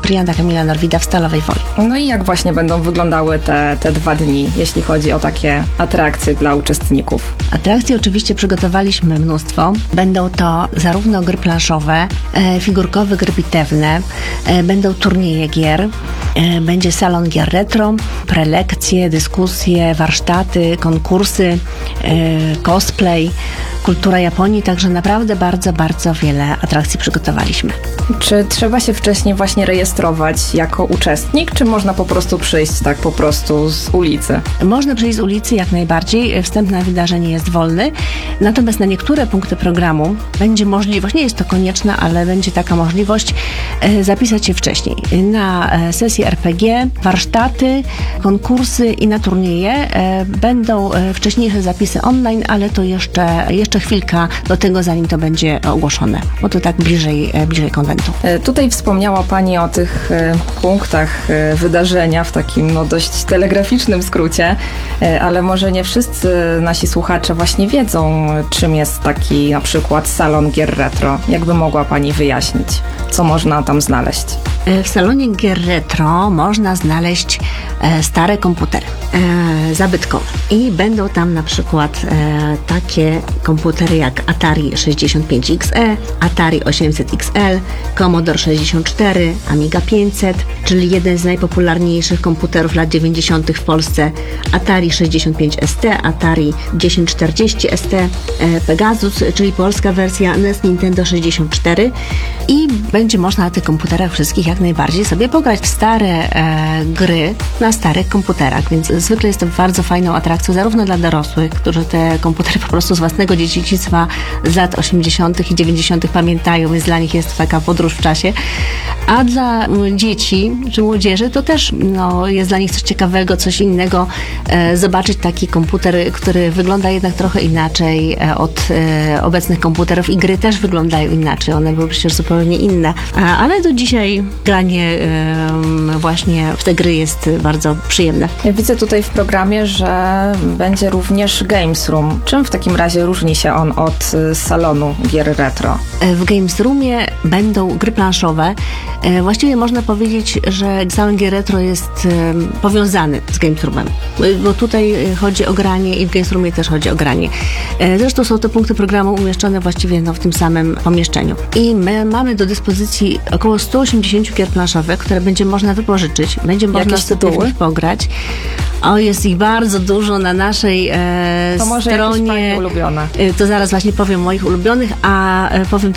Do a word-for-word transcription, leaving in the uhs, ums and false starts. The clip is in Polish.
Cypriana Kamila Norwida w Stalowej Woli. No i jak właśnie będą wyglądały te, te dwa dni, jeśli chodzi o takie atrakcje dla uczestników? Atrakcji oczywiście przygotowaliśmy mnóstwo. Będą to zarówno gry planszowe, e, figurkowe, gry bitewne, e, będą turnieje gier, e, będzie salon gier retro, prelekcje, dyskusje, warsztaty, konkursy, e, cosplay, kultura Japonii, także naprawdę bardzo, bardzo wiele atrakcji przygotowaliśmy. Czy trzeba się wcześniej właśnie rejestrować jako uczestnik, czy można po prostu przyjść tak po prostu z ulicy? Można przyjść z ulicy jak najbardziej, wstęp na wydarzenie jest wolny, natomiast na niektóre punkty programu będzie możliwość, nie jest to konieczne, ale będzie taka możliwość e, zapisać się wcześniej na e, sesję er pe gie, warsztaty, konkursy i na turnieje. E, będą e, wcześniejsze zapisy online, ale to jeszcze, jeszcze chwilka do tego, zanim to będzie ogłoszone, bo to tak bliżej, e, bliżej konwentu. E, tutaj wspomniała Pani o tych e, punktach e, wydarzenia w takim no, dość telegraficznym skrócie, e, ale może nie wszyscy nasi słuchacze właśnie wiedzą, czym jest taki na przykład salon gier retro. Jakby mogła Pani wyjaśnić, co można tam znaleźć? W salonie gier retro można znaleźć e, stare komputery e, zabytkowe i będą tam na przykład e, takie komputery jak Atari sześćdziesiąt pięć iks e, Atari osiemset iks el, Commodore sześćdziesiąt cztery, Amiga pięćset, czyli jeden z najpopularniejszych komputerów lat dziewięćdziesiątych w Polsce, Atari sześćdziesiąt pięć es te, Atari tysiąc czterdzieści es te, e, Pegasus, czyli polska wersja, en e es Nintendo sześćdziesiąt cztery i będzie można na tych komputerach wszystkich jak najbardziej sobie pograć w stare e, gry na starych komputerach, więc zwykle jest to bardzo fajną atrakcją zarówno dla dorosłych, którzy te komputery po prostu z własnego dzieciństwa z lat osiemdziesiątych i dziewięćdziesiątych pamiętają, więc dla nich jest to taka podróż w czasie, a dla dzieci czy młodzieży to też no, jest dla nich coś ciekawego, coś innego, e, zobaczyć taki komputer, który wygląda jednak trochę inaczej e, od e, obecnych komputerów i gry też wyglądają inaczej, one były przecież zupełnie inne, a, ale do dzisiaj granie e, właśnie w te gry jest bardzo przyjemne. Ja widzę tutaj w programie, że będzie również Games Room. Czym w takim razie różni się on od salonu gier retro? W Games Roomie będą gry planszowe. Właściwie można powiedzieć, że salon gier retro jest powiązany z Games Roomem, bo tutaj chodzi o granie i w Games Roomie też chodzi o granie. Zresztą są to punkty programu umieszczone właściwie no, w tym samym pomieszczeniu. I my mamy do dyspozycji około sto osiemdziesiąt gier planszowych, które będzie można wypożyczyć, będzie można sobie w nich pograć. O, jest ich bardzo dużo na naszej e, to może stronie. Pani ulubiona? To zaraz właśnie powiem o moich ulubionych, a powiem